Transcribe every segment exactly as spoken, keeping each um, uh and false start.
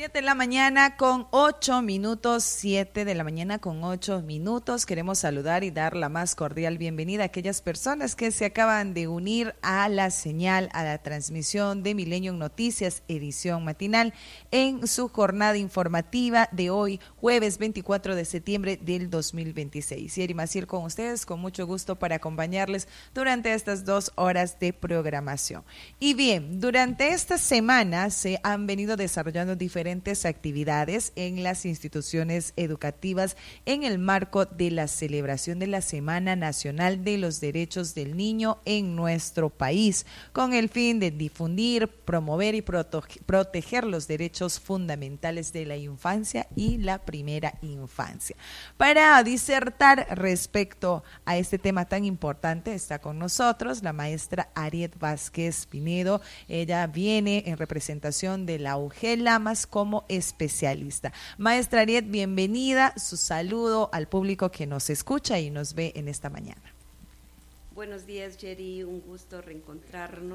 Siete de la mañana con ocho minutos, siete de la mañana con ocho minutos. Queremos saludar y dar la más cordial bienvenida a aquellas personas que se acaban de unir a la señal, a la transmisión de Millennium Noticias, edición matinal, en su jornada informativa de hoy, jueves veinticuatro de septiembre del dos mil veintiséis. Yeri Maciel con ustedes, con mucho gusto para acompañarles durante estas dos horas de programación. Y bien, durante esta semana se han venido desarrollando diferentes diferentes actividades en las instituciones educativas en el marco de la celebración de la Semana Nacional de los Derechos del Niño en nuestro país, con el fin de difundir, promover y proteger los derechos fundamentales de la infancia y la primera infancia. Para disertar respecto a este tema tan importante, está con nosotros la maestra Ariet Vázquez Pinedo. Ella viene en representación de la U G Lamas como especialista. Maestra Ariet, bienvenida, su saludo al público que nos escucha y nos ve en esta mañana. Buenos días, Yeri, un gusto reencontrarnos.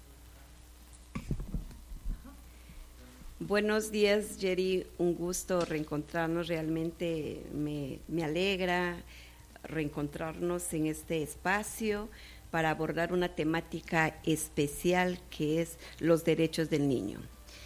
Buenos días, Yeri, un gusto reencontrarnos, realmente me, me alegra reencontrarnos en este espacio para abordar una temática especial que es los derechos del niño.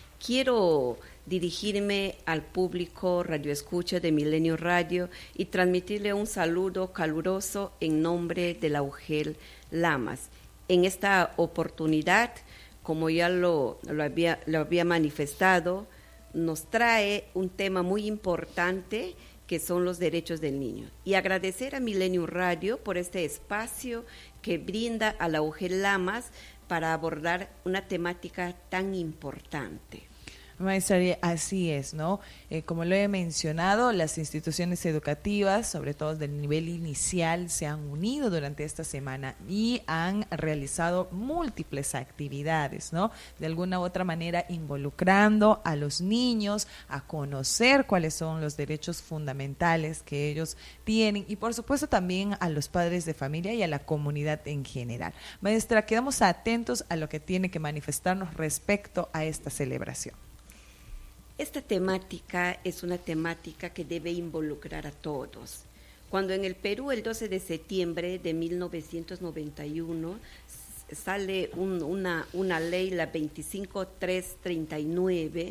Quiero dirigirme al público radioescucha de Milenio Radio y transmitirle un saludo caluroso en nombre de la U G E L Lamas. En esta oportunidad, como ya lo, lo, había, lo había manifestado, nos trae un tema muy importante que son los derechos del niño. Y agradecer a Milenio Radio por este espacio que brinda a la U G E L Lamas para abordar una temática tan importante. Maestra, así es, ¿no? Eh, como lo he mencionado, las instituciones educativas, sobre todo del nivel inicial, se han unido durante esta semana y han realizado múltiples actividades, ¿no? De alguna u otra manera involucrando a los niños a conocer cuáles son los derechos fundamentales que ellos tienen y por supuesto también a los padres de familia y a la comunidad en general. Maestra, quedamos atentos a lo que tiene que manifestarnos respecto a esta celebración. Esta temática es una temática que debe involucrar a todos. Cuando en el Perú, el doce de septiembre de mil novecientos noventa y uno, sale un, una, una ley, la veinticinco mil trescientos treinta y nueve,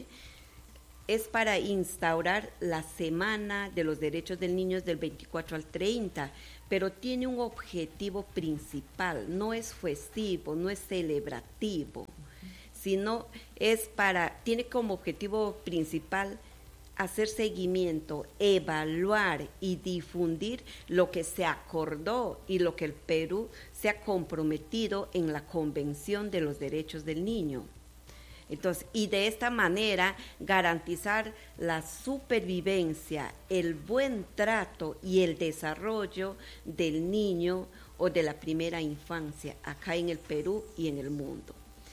es para instaurar la Semana de los Derechos del Niño del veinticuatro al treinta, pero tiene un objetivo principal, no es festivo, no es celebrativo, sino es para, tiene como objetivo principal hacer seguimiento, evaluar y difundir lo que se acordó y lo que el Perú se ha comprometido en la Convención de los Derechos del Niño. Entonces, y de esta manera garantizar la supervivencia, el buen trato y el desarrollo del niño o de la primera infancia acá en el Perú y en el mundo.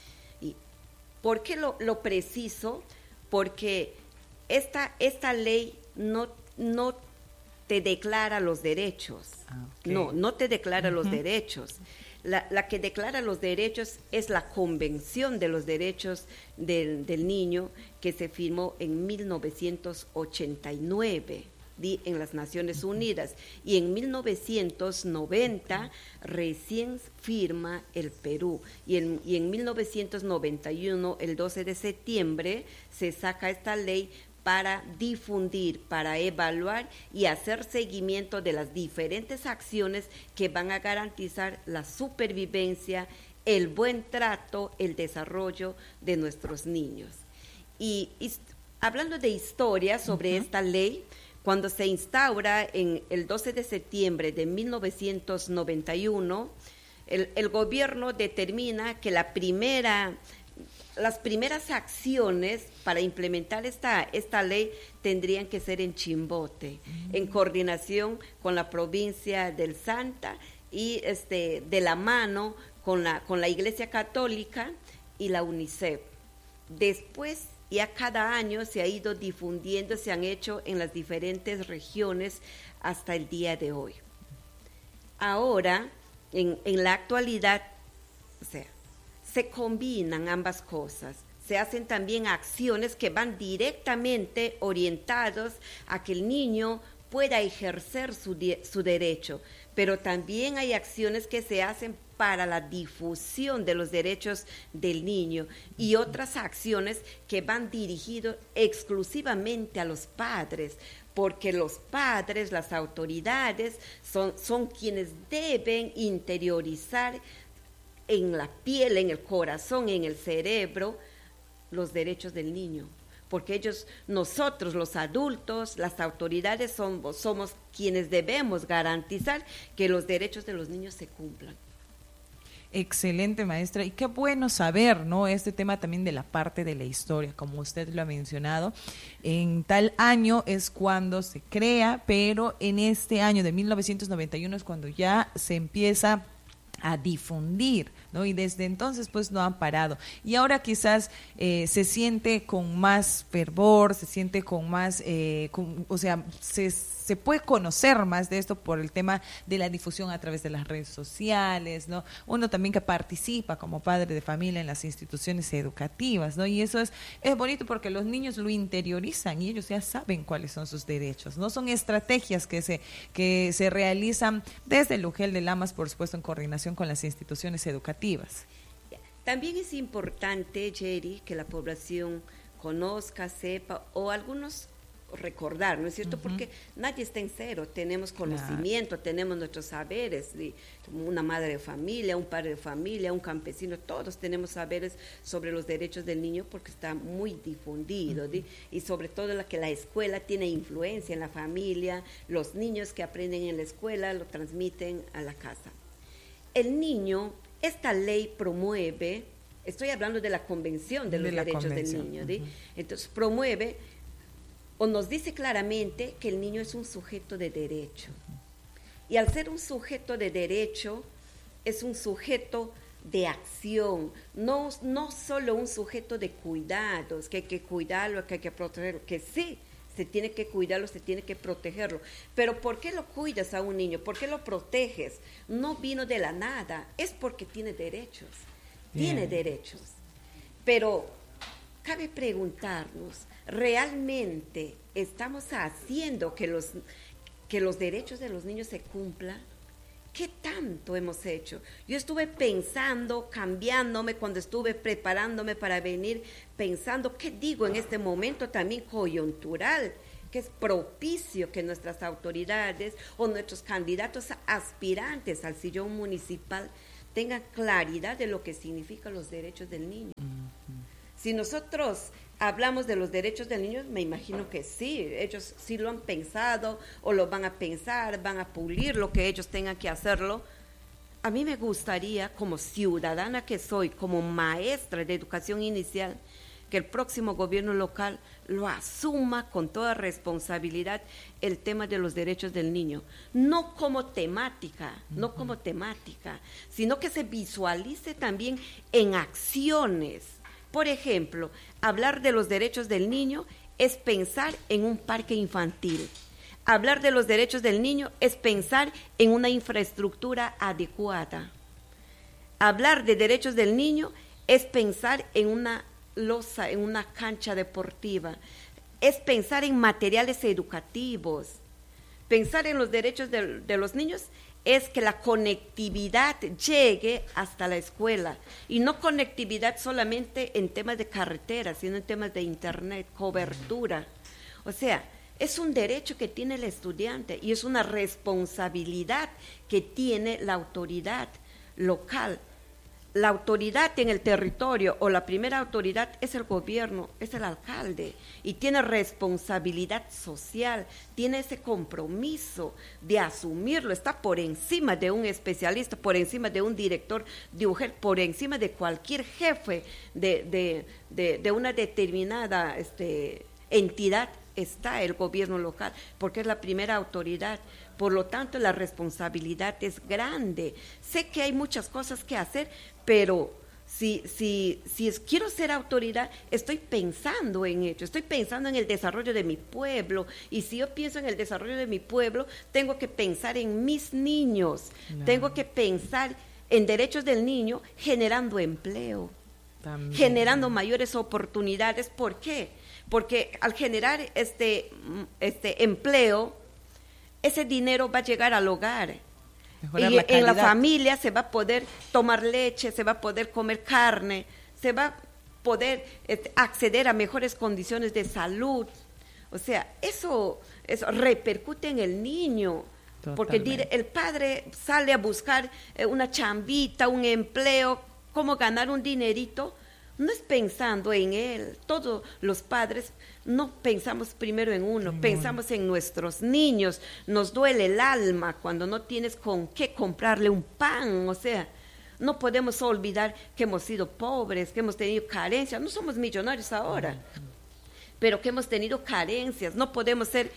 ¿Por qué lo, lo preciso? Porque esta, esta ley no, no te declara los derechos, okay. no, no te declara uh-huh. los derechos. La, la que declara los derechos es la Convención de los Derechos del, del Niño que se firmó en mil novecientos ochenta y nueve. En las Naciones Unidas, y en mil novecientos noventa recién firma el Perú, y en, y en mil novecientos noventa y uno, el doce de septiembre, se saca esta ley para difundir, para evaluar y hacer seguimiento de las diferentes acciones que van a garantizar la supervivencia, el buen trato, el desarrollo de nuestros niños. Y, y hablando de historia sobre uh-huh. esta ley, cuando se instaura en el doce de septiembre de mil novecientos noventa y uno, el, el gobierno determina que la primera, las primeras acciones para implementar esta, esta ley tendrían que ser en Chimbote, uh-huh. en coordinación con la provincia del Santa y este, de la mano con la, con la Iglesia Católica y la UNICEF. Después, ya cada año se ha ido difundiendo, se han hecho en las diferentes regiones hasta el día de hoy. Ahora, en, en la actualidad, o sea, se combinan ambas cosas, se hacen también acciones que van directamente orientados a que el niño pueda ejercer su, su derecho, pero también hay acciones que se hacen para la difusión de los derechos del niño y otras acciones que van dirigidas exclusivamente a los padres, porque los padres, las autoridades, son, son quienes deben interiorizar en la piel, en el corazón, en el cerebro, los derechos del niño. Porque ellos, nosotros los adultos, las autoridades, somos, somos quienes debemos garantizar que los derechos de los niños se cumplan. Excelente, maestra, y qué bueno saber, ¿no? Este tema también de la parte de la historia, como usted lo ha mencionado. En tal año es cuando se crea, pero en este año de mil novecientos noventa y uno es cuando ya se empieza a difundir, ¿no? Y desde entonces pues no han parado. Y ahora quizás eh, se siente con más fervor, se siente con más, eh, con, o sea, se, se puede conocer más de esto por el tema de la difusión a través de las redes sociales, ¿no? Uno también que participa como padre de familia en las instituciones educativas, ¿no? Y eso es, es bonito porque los niños lo interiorizan y ellos ya saben cuáles son sus derechos, ¿no? Son estrategias que se, que se realizan desde el UGEL de Lamas, por supuesto, en coordinación con las instituciones educativas. También es importante, Jerry, que la población conozca, sepa, o algunos recordar, ¿no es cierto? Uh-huh. Porque nadie está en cero, tenemos conocimiento, claro. Tenemos nuestros saberes, una madre de familia, un padre de familia, un campesino, todos tenemos saberes sobre los derechos del niño porque está muy difundido, uh-huh. Y sobre todo la que la escuela tiene influencia en la familia, los niños que aprenden en la escuela lo transmiten a la casa. El niño, esta ley promueve, estoy hablando de la Convención de los de Derechos del Niño, uh-huh. Entonces promueve o nos dice claramente que el niño es un sujeto de derecho. Y al ser un sujeto de derecho, es un sujeto de acción, no, no solo un sujeto de cuidados, que hay que cuidarlo, que hay que protegerlo, que sí, se tiene que cuidarlo, se tiene que protegerlo. Pero ¿por qué lo cuidas a un niño? ¿Por qué lo proteges? No vino de la nada, es porque tiene derechos, Bien. tiene derechos. Pero cabe preguntarnos, ¿realmente estamos haciendo que los, que los derechos de los niños se cumplan? ¿Qué tanto hemos hecho? Yo estuve pensando, cambiándome cuando estuve preparándome para venir, pensando, ¿qué digo en este momento también coyuntural? Que es propicio que nuestras autoridades o nuestros candidatos aspirantes al sillón municipal tengan claridad de lo que significan los derechos del niño. Uh-huh. Si nosotros hablamos de los derechos del niño, me imagino que sí, ellos sí lo han pensado o lo van a pensar, van a pulir lo que ellos tengan que hacerlo. A mí me gustaría, como ciudadana que soy, como maestra de educación inicial, que el próximo gobierno local lo asuma con toda responsabilidad el tema de los derechos del niño, no como temática, uh-huh. no como temática, sino que se visualice también en acciones. Por ejemplo, hablar de los derechos del niño es pensar en un parque infantil. Hablar de los derechos del niño es pensar en una infraestructura adecuada. Hablar de derechos del niño es pensar en una losa, en una cancha deportiva. Es pensar en materiales educativos. Pensar en los derechos de, de los niños es que la conectividad llegue hasta la escuela, y no conectividad solamente en temas de carretera, sino en temas de internet, cobertura. O sea, es un derecho que tiene el estudiante y es una responsabilidad que tiene la autoridad local. La autoridad en el territorio o la primera autoridad es el gobierno, es el alcalde, y tiene responsabilidad social, tiene ese compromiso de asumirlo, está por encima de un especialista, por encima de un director de UGEL, por encima de cualquier jefe de, de, de, de una determinada este, entidad, está el gobierno local, porque es la primera autoridad. Por lo tanto, la responsabilidad es grande. Sé que hay muchas cosas que hacer, pero si, si, si es, quiero ser autoridad, estoy pensando en ello, estoy pensando en el desarrollo de mi pueblo, y si yo pienso en el desarrollo de mi pueblo, tengo que pensar en mis niños, no. tengo que pensar en derechos del niño generando empleo, También. Generando mayores oportunidades. ¿Por qué? Porque al generar este, este empleo, ese dinero va a llegar al hogar. Mejorar y la en la familia se va a poder tomar leche, se va a poder comer carne, se va a poder este, acceder a mejores condiciones de salud. O sea, eso, eso repercute en el niño. Totalmente. Porque el padre sale a buscar una chambita, un empleo, cómo ganar un dinerito, no es pensando en él. Todos los padres no pensamos primero en uno, no. Pensamos en nuestros niños. Nos duele el alma cuando no tienes con qué comprarle un pan. O sea, no podemos olvidar que hemos sido pobres, que hemos tenido carencias. No somos millonarios ahora, no. pero que hemos tenido carencias. No podemos ser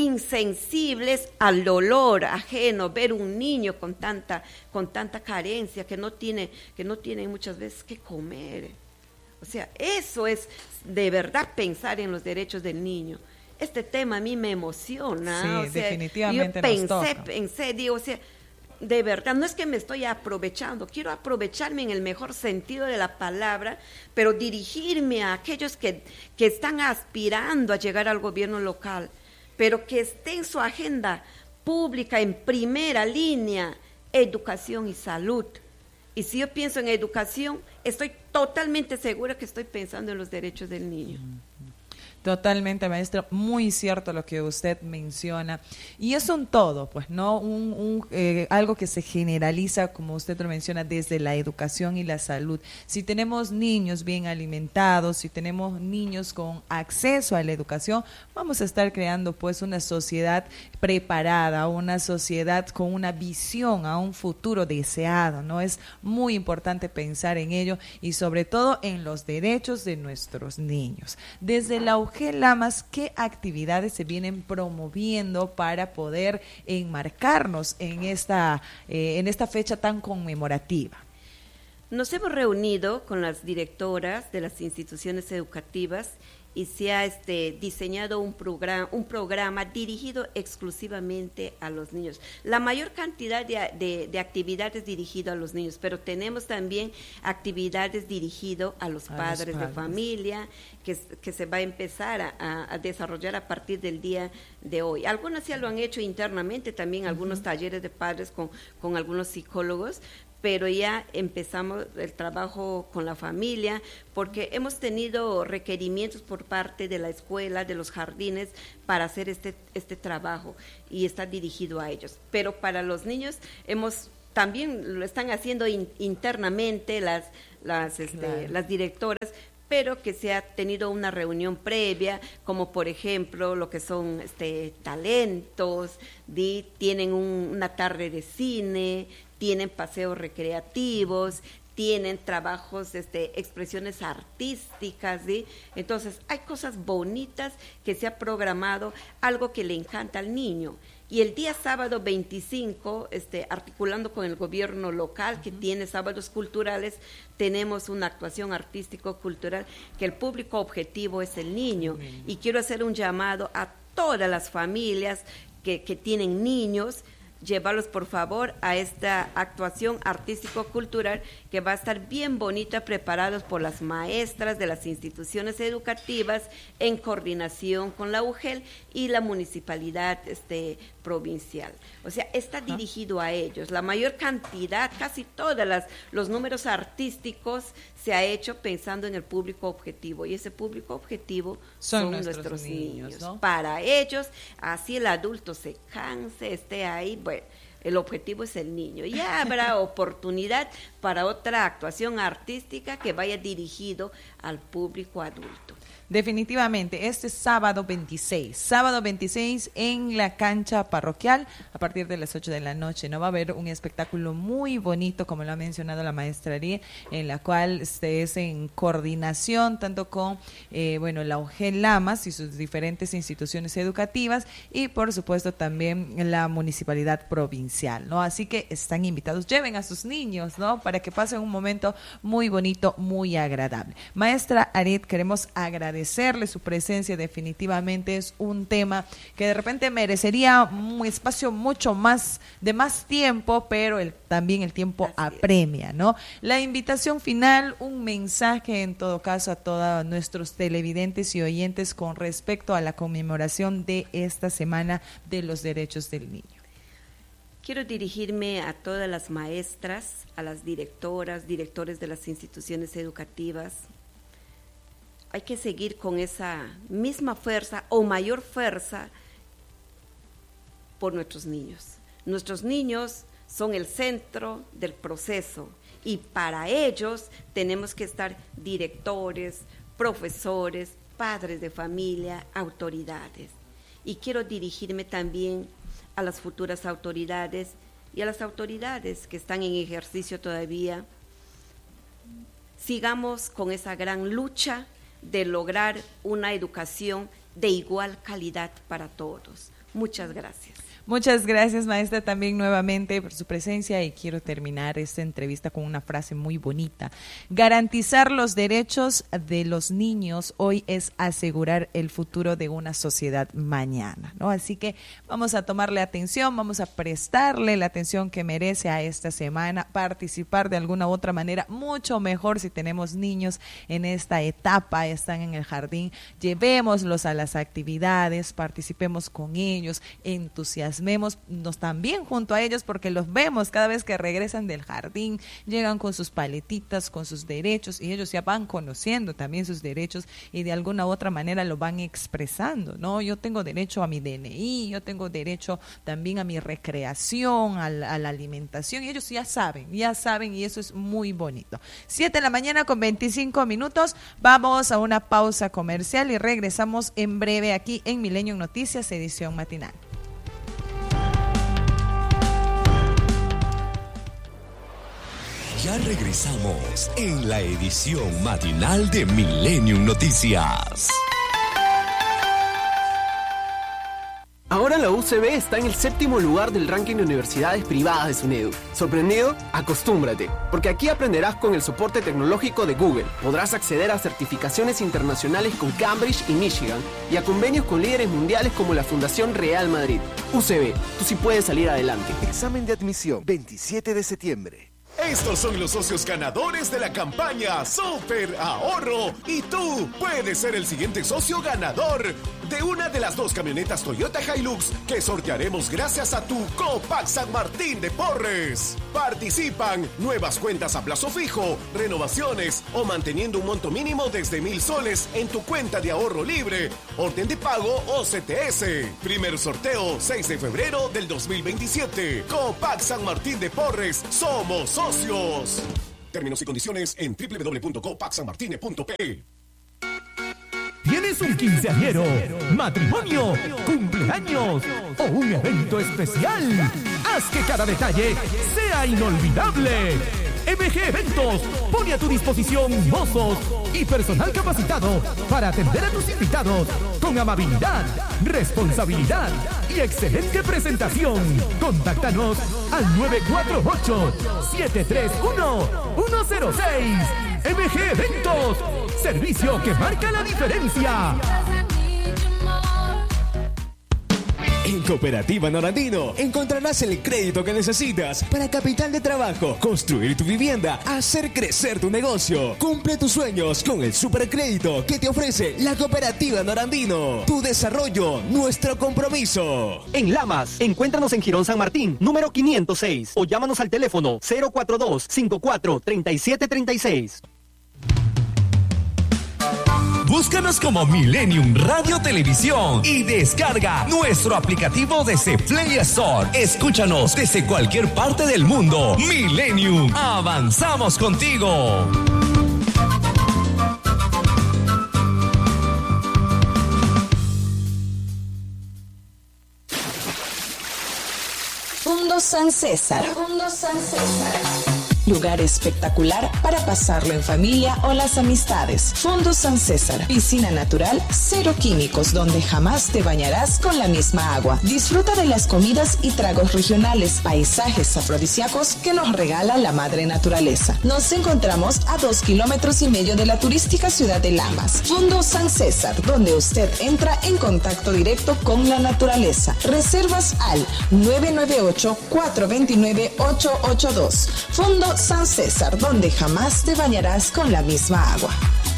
insensibles al dolor ajeno, ver un niño con tanta, con tanta carencia que no tiene, que no tiene muchas veces qué comer. O sea, eso es de verdad pensar en los derechos del niño. Este tema a mí me emociona. Sí, o sea, definitivamente yo pensé, nos toca. pensé, digo, o sea, de verdad, no es que me estoy aprovechando, quiero aprovecharme en el mejor sentido de la palabra, pero dirigirme a aquellos que, que están aspirando a llegar al gobierno local, pero que esté en su agenda pública en primera línea, educación y salud. Y si yo pienso en educación, estoy totalmente segura que estoy pensando en los derechos del niño. Totalmente, maestra, muy cierto lo que usted menciona. Y es un todo, pues, ¿no? Un, un, eh, algo que se generaliza, como usted lo menciona, desde la educación y la salud. Si tenemos niños bien alimentados, si tenemos niños con acceso a la educación, vamos a estar creando, pues, una sociedad preparada, una sociedad con una visión a un futuro deseado, ¿no? Es muy importante pensar en ello y, sobre todo, en los derechos de nuestros niños. Desde la U G E Lamas, ¿qué actividades se vienen promoviendo para poder enmarcarnos en esta, eh, en esta fecha tan conmemorativa? Nos hemos reunido con las directoras de las instituciones educativas y se ha este, diseñado un programa, un programa dirigido exclusivamente a los niños. La mayor cantidad de, de, de actividades dirigidas a los niños, pero tenemos también actividades dirigidas a los, a padres, los padres de familia, que, que se va a empezar a, a desarrollar a partir del día de hoy. Algunas ya lo han hecho internamente, también uh-huh. algunos talleres de padres con, con algunos psicólogos, pero ya empezamos el trabajo con la familia, porque hemos tenido requerimientos por parte de la escuela, de los jardines, para hacer este, este trabajo, y está dirigido a ellos. Pero para los niños hemos también lo están haciendo in, internamente las, las, este, claro. las directoras, pero que se ha tenido una reunión previa, como por ejemplo lo que son este, talentos, de, tienen un, una tarde de cine, tienen paseos recreativos, tienen trabajos, este, expresiones artísticas, ¿sí? Entonces hay cosas bonitas que se ha programado, algo que le encanta al niño. Y el día sábado veinticinco, este, articulando con el gobierno local, que uh-huh. tiene sábados culturales, tenemos una actuación artístico-cultural que el público objetivo es el niño. Uh-huh. Y quiero hacer un llamado a todas las familias que, que tienen niños, llevarlos por favor a esta actuación artístico-cultural que va a estar bien bonita, preparados por las maestras de las instituciones educativas en coordinación con la U G E L y la municipalidad este, provincial. O sea, está dirigido a ellos. La mayor cantidad, casi todas las los números artísticos se ha hecho pensando en el público objetivo, y ese público objetivo son, son nuestros, nuestros niños, niños ¿no? Para ellos, así el adulto se canse, esté ahí, bueno, el objetivo es el niño. Ya habrá oportunidad para otra actuación artística que vaya dirigido al público adulto. Definitivamente, este sábado veintiséis, sábado veintiséis en la cancha parroquial a partir de las ocho de la noche, ¿no? Va a haber un espectáculo muy bonito, como lo ha mencionado la maestra Ari, en la cual se es en coordinación tanto con, eh, bueno, la U G E Lamas y sus diferentes instituciones educativas y, por supuesto, también la municipalidad provincial, ¿no? Así que están invitados, lleven a sus niños, ¿no? Para que pasen un momento muy bonito, muy agradable. Maestra Aret, queremos agradecer agradecerle su presencia. Definitivamente es un tema que de repente merecería un espacio mucho más, de más tiempo, pero el, también el tiempo Así apremia, ¿no? La invitación final, un mensaje en todo caso a todos nuestros televidentes y oyentes con respecto a la conmemoración de esta Semana de los Derechos del Niño. Quiero dirigirme a todas las maestras, a las directoras, directores de las instituciones educativas. Hay que seguir con esa misma fuerza o mayor fuerza por nuestros niños. Nuestros niños son el centro del proceso y para ellos tenemos que estar directores, profesores, padres de familia, autoridades. Y quiero dirigirme también a las futuras autoridades y a las autoridades que están en ejercicio todavía. Sigamos con esa gran lucha de lograr una educación de igual calidad para todos. Muchas gracias. Muchas gracias, maestra, también nuevamente por su presencia, y quiero terminar esta entrevista con una frase muy bonita. Garantizar los derechos de los niños hoy es asegurar el futuro de una sociedad mañana, ¿no? Así que vamos a tomarle atención, vamos a prestarle la atención que merece a esta semana, participar de alguna u otra manera, mucho mejor si tenemos niños en esta etapa, están en el jardín, llevémoslos a las actividades, participemos con ellos, entusiasmémonos también junto a ellos, porque los vemos cada vez que regresan del jardín, llegan con sus paletitas, con sus derechos, y ellos ya van conociendo también sus derechos y de alguna u otra manera lo van expresando, ¿no? Yo tengo derecho a mi D N I, yo tengo derecho también a mi recreación, a la, a la alimentación, y ellos ya saben, ya saben, y eso es muy bonito. Siete de la mañana con veinticinco minutos, vamos a una pausa comercial y regresamos en breve aquí en Milenio Noticias, edición matinal. Ya regresamos en la edición matinal de Millennium Noticias. Ahora la U C B está en el séptimo lugar del ranking de universidades privadas de SUNEDU. ¿Sorprendido? Acostúmbrate, porque aquí aprenderás con el soporte tecnológico de Google. Podrás acceder a certificaciones internacionales con Cambridge y Michigan y a convenios con líderes mundiales como la Fundación Real Madrid. U C B, tú sí puedes salir adelante. Examen de admisión, veintisiete de septiembre. Estos son los socios ganadores de la campaña Super Ahorro y tú puedes ser el siguiente socio ganador de una de las dos camionetas Toyota Hilux que sortearemos gracias a tu Copac San Martín de Porres. Participan nuevas cuentas a plazo fijo, renovaciones o manteniendo un monto mínimo desde mil soles en tu cuenta de ahorro libre, orden de pago o C T S. Primer sorteo seis de febrero del dos mil veintisiete. Copac San Martín de Porres, somos socios. Términos y condiciones en doble u doble u doble u punto copac san martine punto pe. ¿Tienes un quinceañero, matrimonio, cumpleaños o un evento especial? Haz que cada detalle sea inolvidable. M G Eventos pone a tu disposición mozos y personal capacitado para atender a tus invitados con amabilidad, responsabilidad y excelente presentación. Contáctanos al nueve cuatro ocho, siete tres uno, uno cero seis. M G Eventos, servicio que marca la diferencia. En Cooperativa Norandino encontrarás el crédito que necesitas para capital de trabajo, construir tu vivienda, hacer crecer tu negocio. Cumple tus sueños con el supercrédito que te ofrece la Cooperativa Norandino. Tu desarrollo, nuestro compromiso. En Lamas, encuéntranos en Girón San Martín, número quinientos seis, o llámanos al teléfono cero cuatro dos, cinco cuatro, tres siete tres seis. Búscanos como Millennium Radio Televisión y descarga nuestro aplicativo desde Play Store. Escúchanos desde cualquier parte del mundo. Millennium, avanzamos contigo. Fundo San César. Fundo San César. Lugar espectacular para pasarlo en familia o las amistades. Fondo San César, piscina natural, cero químicos, donde jamás te bañarás con la misma agua. Disfruta de las comidas y tragos regionales, paisajes afrodisíacos que nos regala la madre naturaleza. Nos encontramos a dos kilómetros y medio de la turística ciudad de Lamas. Fondo San César, donde usted entra en contacto directo con la naturaleza. Reservas al nueve nueve ocho, cuatro dos nueve, ocho ocho dos. Fondo San César, donde jamás te bañarás con la misma agua.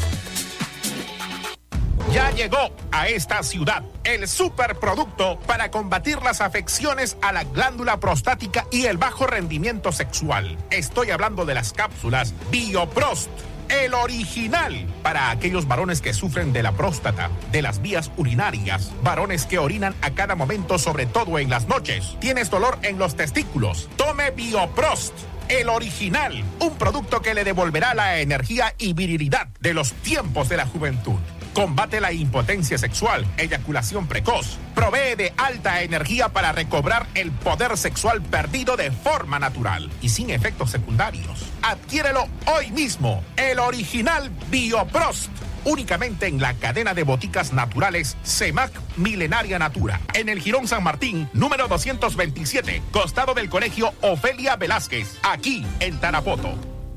Ya llegó a esta ciudad el superproducto para combatir las afecciones a la glándula prostática y el bajo rendimiento sexual. Estoy hablando de las cápsulas Bioprost. El original para aquellos varones que sufren de la próstata, de las vías urinarias, varones que orinan a cada momento, sobre todo en las noches. ¿Tienes dolor en los testículos? Tome Bioprost. El original, un producto que le devolverá la energía y virilidad de los tiempos de la juventud. Combate la impotencia sexual, eyaculación precoz. Provee de alta energía para recobrar el poder sexual perdido de forma natural y sin efectos secundarios. Adquiérelo hoy mismo. El original Bioprost. Únicamente en la cadena de boticas naturales CEMAC Milenaria Natura. En el Jirón San Martín, número doscientos veintisiete, costado del Colegio Ofelia Velázquez, aquí en Tarapoto.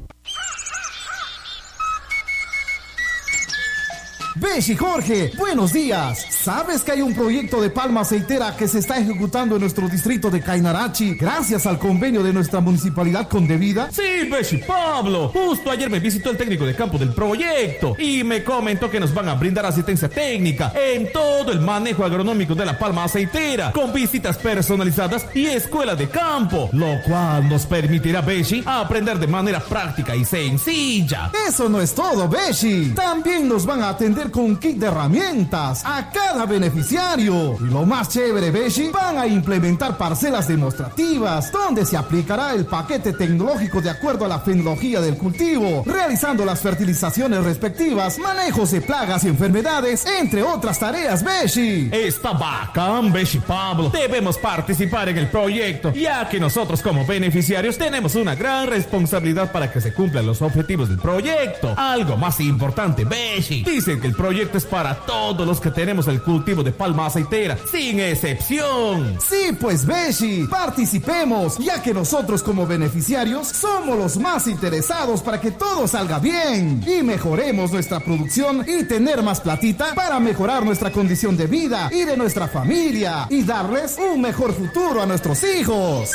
Beshi Jorge, buenos días. ¿Sabes que hay un proyecto de palma aceitera que se está ejecutando en nuestro distrito de Cainarachi gracias al convenio de nuestra municipalidad con Devida? Sí, Beshi Pablo. Justo ayer me visitó el técnico de campo del proyecto y me comentó que nos van a brindar asistencia técnica en todo el manejo agronómico de la palma aceitera, con visitas personalizadas y escuela de campo, lo cual nos permitirá, Beshi, aprender de manera práctica y sencilla. Eso no es todo, Beshi. También nos van a atender con un kit de herramientas a cada beneficiario. Y lo más chévere, Beshi, van a implementar parcelas demostrativas donde se aplicará el paquete tecnológico de acuerdo a la fenología del cultivo, realizando las fertilizaciones respectivas, manejos de plagas y enfermedades, entre otras tareas, Beshi. Está bacán, Beshi Pablo. Debemos participar en el proyecto, ya que nosotros como beneficiarios tenemos una gran responsabilidad para que se cumplan los objetivos del proyecto. Algo más importante, Beshi, dicen que el proyecto es para todos los que tenemos el cultivo de palma aceitera, sin excepción. Sí, pues, Beshi, participemos, ya que nosotros como beneficiarios somos los más interesados para que todo salga bien y mejoremos nuestra producción y tener más platita para mejorar nuestra condición de vida y de nuestra familia y darles un mejor futuro a nuestros hijos.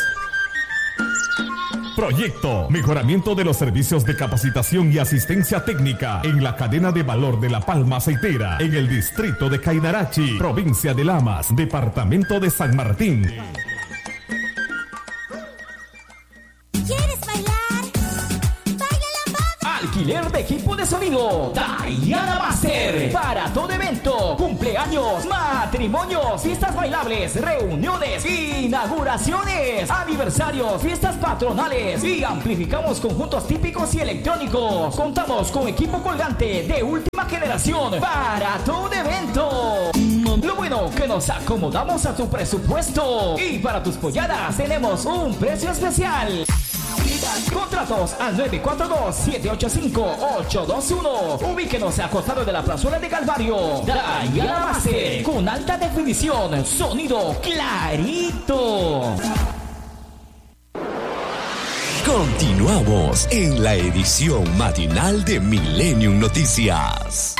Proyecto Mejoramiento de los servicios de capacitación y asistencia técnica en la cadena de valor de la palma aceitera en el distrito de Cainarachi, provincia de Lamas, departamento de San Martín. ¿Quieres bailar? ¡Baila la bamba! Alquiler de equipo de sonido Diana Master para todo evento, cumpleaños, matrimonios, fiestas bailables, reuniones, inauguraciones, aniversarios, fiestas patronales y amplificamos conjuntos típicos y electrónicos. Contamos con equipo colgante de última generación para todo evento. Lo bueno que nos acomodamos a tu presupuesto y para tus polladas tenemos un precio especial. Contratos al nueve cuatro dos, siete ocho cinco, ocho dos uno. Ubíquenos a costado de la plazuela de Calvario. Diana Master, con alta definición, sonido clarito. Continuamos en la edición matinal de Millennium Noticias.